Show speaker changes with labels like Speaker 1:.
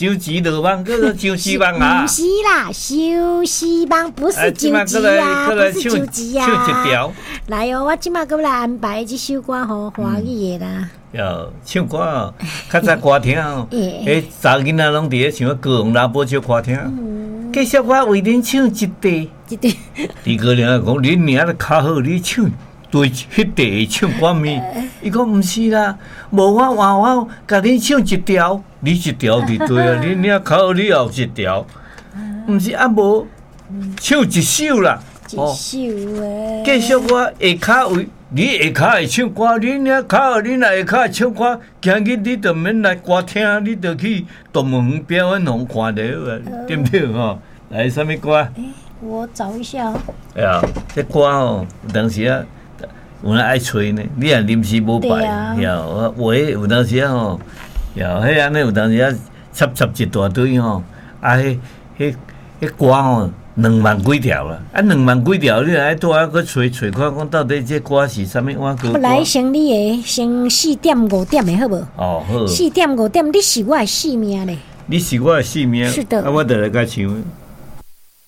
Speaker 1: 收钱落网，叫做收希望啊。
Speaker 2: 不是啦，收希望不是收钱啊，不是收钱啊。
Speaker 1: 唱一条。
Speaker 2: 来哦，我即马搁来安排这首歌吼，华语的啦。
Speaker 1: 要唱歌哦，较早歌厅哦，迄查囡仔拢伫咧唱高雄拉波唱歌厅。继续我为恁唱一地。李哥俩讲，恁名都较好，你唱。对，迄地唱歌咪？伊讲毋是啦，无我换我，甲你唱一条，你一条就对啊，你领考你后一条，毋是啊无唱一首啦，
Speaker 2: 一首诶。
Speaker 1: 继续我下骹位，你下骹会唱歌，你领考你若下骹会唱歌，今日你就免来歌厅，你就去动物园表演互看着啊，对不对吼？来，什么歌？
Speaker 2: 我找一下哦。
Speaker 1: 哎呀，这歌吼，有当时啊。有人爱吹呢，你若临时无排，呀，话有当时吼，呀，迄安尼有当时啊，插一大堆吼，啊，迄歌吼，2万几条啦，啊，2万几条，你来拄啊，去找看，讲到底这歌是啥物碗歌？
Speaker 2: 来先你的，先4点5点的好无？
Speaker 1: 哦，好。
Speaker 2: 4点5点，你是我的性命咧。
Speaker 1: 你是我的性命。
Speaker 2: 是的。
Speaker 1: 啊，我就来甲唱。